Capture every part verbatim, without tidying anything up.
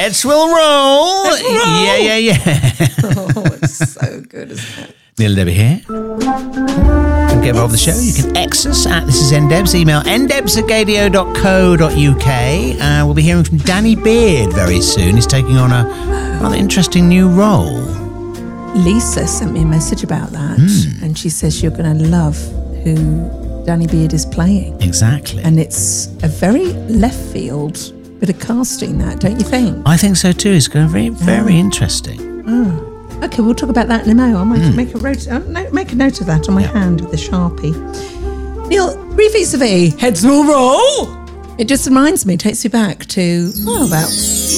Heads will roll. Heads will roll. Yeah, yeah, yeah. Oh, it's so good, isn't it? Neil and Debbie here. To get involved with the show, you can X us at This Is NDebs. Email ndebs at gadio dot co dot uk. Uh, we'll be hearing from Danny Beard very soon. He's taking on a rather interesting new role. Lisa sent me a message about that, mm. and she says you're going to love who Danny Beard is playing. Exactly. And it's a very left field bit of casting, that, don't you think? I think so too. It's going to be very, very oh. interesting. Oh. Okay, we'll talk about that in a moment. I might mm. make, a note, uh, make a note of that on my yeah. hand with a Sharpie. Neil, vis-a-vis, heads will roll. It just reminds me, takes me back to, oh, about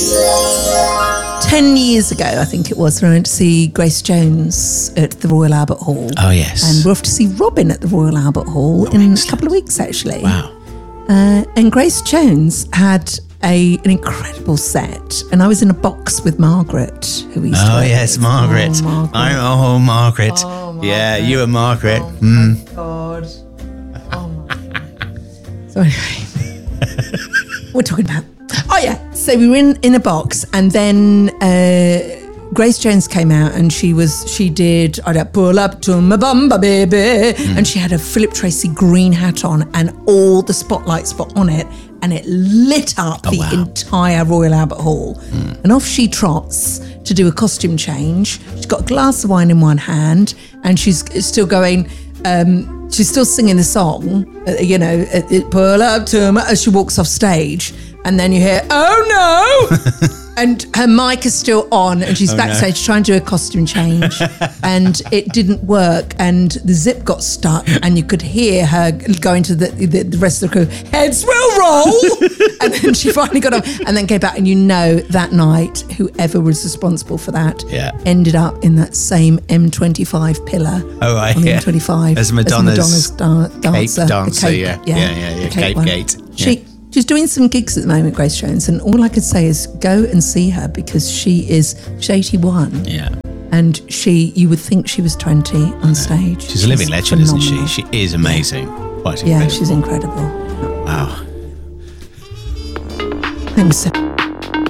ten years ago, I think it was, when I went to see Grace Jones at the Royal Albert Hall. Oh, yes. And we're off to see Robin at the Royal Albert Hall oh, in excellent. a couple of weeks, actually. Wow. Uh, and Grace Jones had a an incredible set, and I was in a box with Margaret, who we used to Oh, work yes, with. Margaret. Oh, Margaret. I'm, oh, Margaret. Oh, Margaret. Yeah, you and Margaret. Oh, mm. my God. Oh, my God. So anyway, we're talking about... Oh, yeah. So we were in, in a box, and then uh, Grace Jones came out, and she was she did I don't pull up to my bumba baby, mm. and she had a Philip Tracy green hat on, and all the spotlights were on it, and it lit up oh, the wow. entire Royal Albert Hall. Mm. And off she trots to do a costume change. She's got a glass of wine in one hand, and she's still going. Um, she's still singing the song, uh, you know, it, it, pull up to my, as she walks off stage. And then you hear, oh no! And her mic is still on, and she's oh, backstage no. trying to do a costume change. And it didn't work, and the zip got stuck, and you could hear her going to the, the, the rest of the crew, heads will roll! And then she finally got off, and then came back, and you know that night, whoever was responsible for that yeah. ended up in that same M twenty-five pillar. Oh, right, on the yeah. M twenty-five. As Madonna's, as Madonna's da- dancer. Cape dancer, cape, yeah. Yeah, yeah, yeah, yeah. Cape, cape Gate. Yeah. She, She's doing some gigs at the moment, Grace Jones, and all I could say is go and see her, because she is she's eighty-one. Yeah. And she, you would think she was twenty on stage. She's, she's a living legend, phenomenal. Isn't she? She is amazing. Yeah, Quite yeah incredible. she's incredible. Wow. Thanks.